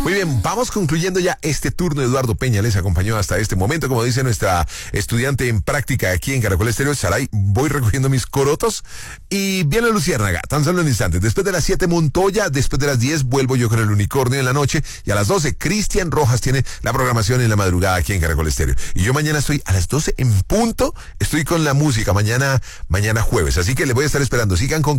Muy bien, vamos concluyendo ya este turno. Eduardo Peña les acompañó hasta este momento. Como dice nuestra estudiante en práctica aquí en Caracol Estéreo, Saray, voy recogiendo mis corotos y viene Luciérnaga, tan solo en instantes. Después de las 7, Montoya, después de las 10, vuelvo yo con el Unicornio en la noche, y a las 12, Cristian Rojas tiene la programación en la madrugada aquí en Caracol Estéreo. Y yo mañana estoy a las 12 en punto, estoy con la música, mañana jueves. Así que les voy a estar esperando. Sigan con